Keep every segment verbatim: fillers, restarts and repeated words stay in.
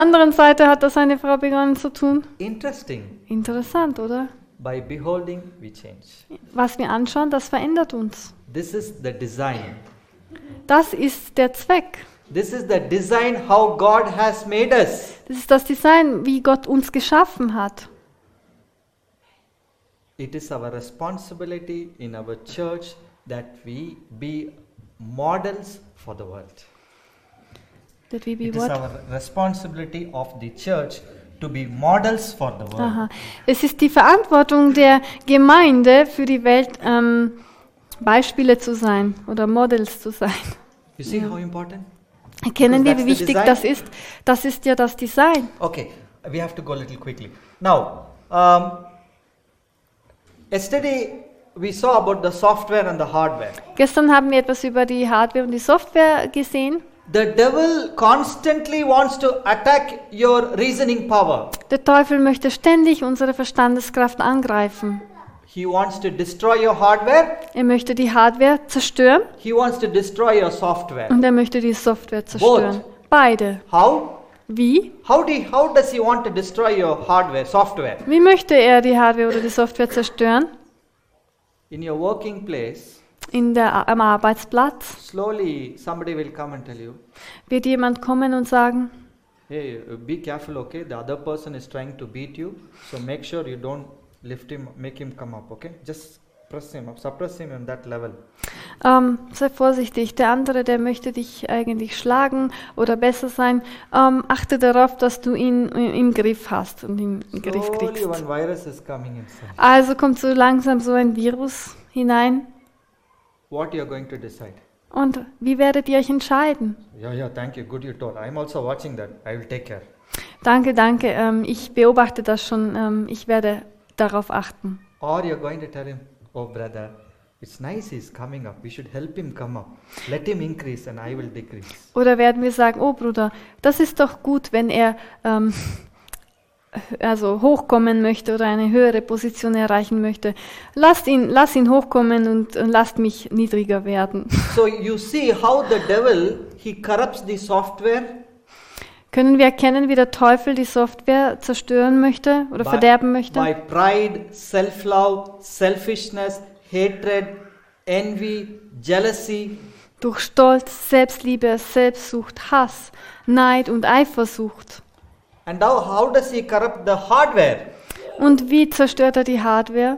anderen Seite hat das eine Frau begonnen zu tun. Interesting. Interessant, oder? By beholding, we change. Was wir anschauen, das verändert uns. This is the design. Das ist der Zweck. This is the design how God has made us. Das ist das Design, wie Gott uns geschaffen hat. It is our responsibility in our church that we be models for the world. That we be It is what? our responsibility of the church to be models for the world. Aha. Es ist die Verantwortung der Gemeinde für die Welt, ähm, Beispiele zu sein oder Models zu sein. You see how important? Erkennen wir, Because wie that's the wichtig design. das ist? Das ist ja das Design. Okay, we have to go a little quickly. Now, um, yesterday we saw about the software and the hardware. Gestern haben wir etwas über die Hardware und die Software gesehen. The devil constantly wants to attack your reasoning power. Der Teufel möchte ständig unsere Verstandeskraft angreifen. He wants to destroy your hardware. Er möchte die Hardware zerstören He wants to destroy your software. und er möchte die Software zerstören. Beide. How? Wie? How, do, how does he want to destroy your hardware, software? Wie möchte er die Hardware oder die Software zerstören? In your working place, In der, am Arbeitsplatz slowly somebody will come and tell you, wird jemand kommen und sagen, hey, uh, be careful, okay? The other person is trying to beat you, so make sure you don't lift him, make him come up, okay? Just press him up, suppress him on that level. ähm, sei vorsichtig, der andere, der möchte dich eigentlich schlagen oder besser sein. Ähm, achte darauf, dass du ihn im, im Griff hast und ihn im Griff Slowly kriegst. one virus is coming inside. Also kommt so langsam so ein Virus hinein. What you are going to decide? Und wie werdet ihr euch entscheiden? Yeah, yeah, thank you. Good you told. I'm also watching that. I will take care. Danke, danke. Ähm, ich beobachte das schon. Ähm, ich werde darauf achten. Or you're going to tell him, oh brother, it's nice he's coming up. We should help him come up. Let him increase and I will decrease. Oder werden wir sagen, oh Bruder, das ist doch gut, wenn er ähm, also hochkommen möchte oder eine höhere Position erreichen möchte. Lasst ihn, lass ihn hochkommen und, und lasst mich niedriger werden. So you see how the devil, he corrupts the software. Können wir erkennen, wie der Teufel die Software zerstören möchte oder by, verderben möchte? by pride, self-love, selfishness, hatred, envy, jealousy. Durch Stolz, Selbstliebe, Selbstsucht, Hass, Neid und Eifersucht. And now how does he corrupt the hardware? Und wie zerstört er die Hardware?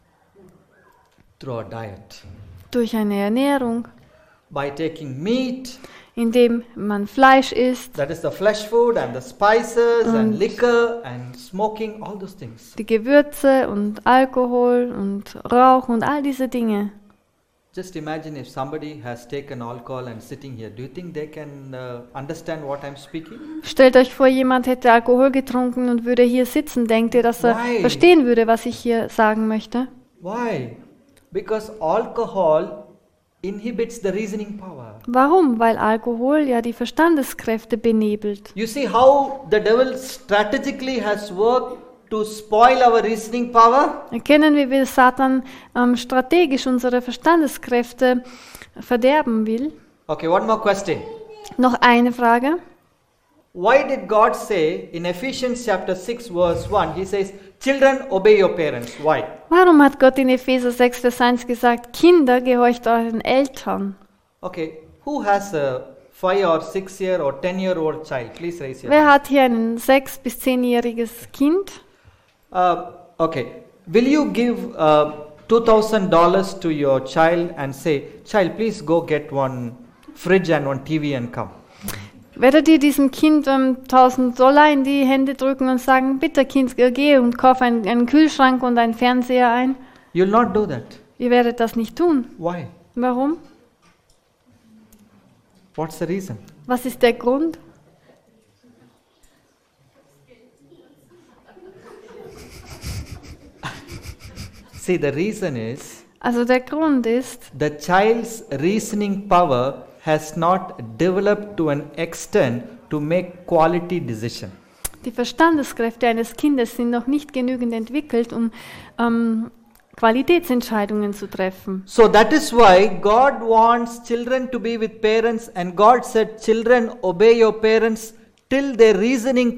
Through a diet. Durch eine Ernährung, By taking meat, indem man Fleisch isst, that is the flesh food, and the spices, Und- and liquor, and smoking, all those things. die Gewürze und Alkohol und Rauch und all diese Dinge. Just imagine if somebody has taken alcohol and sitting here. Do you think they can uh, understand what I'm speaking? Stellt euch vor, jemand hätte Alkohol getrunken und würde hier sitzen. Denkt ihr, dass er Why? verstehen würde, was ich hier sagen möchte? Why? Because alcohol inhibits the reasoning power. Warum? Weil Alkohol ja die Verstandeskräfte benebelt. You see how the devil strategically has worked to spoil our reasoning power? Erkennen wir, wie Satan ähm, strategisch unsere Verstandeskräfte verderben will. Okay, one more question. Noch eine Frage. Why did God say in Ephesians chapter six verse one, he says, children obey your parents? Why? Warum hat Gott in Epheser sechs, Vers eins gesagt, Kinder, gehorcht euren Eltern? Okay, who has a five or six year or ten year old child? Please raise your Wer hand. hat hier ein sechs- bis zehnjähriges Kind? Uh, okay, will you give uh, two thousand dollars to your child and say, child, please go get one fridge and one T V and come? Werdet ihr diesem Kind ähm, tausend Dollar in die Hände drücken und sagen, bitte Kind, geh und kauf einen, einen Kühlschrank und einen Fernseher ein? You'll not do that. Ihr werdet das nicht tun. Why? Warum? What's the reason? Was ist der Grund? See, the reason is Also der Grund ist, the child's reasoning power has not developed to an extent to make quality decision. die Verstandeskräfte eines Kindes sind noch nicht genügend entwickelt, um ähm, Qualitätsentscheidungen zu treffen. So that is why God wants children to be with parents, and God said, children, obey your parents till their reasoning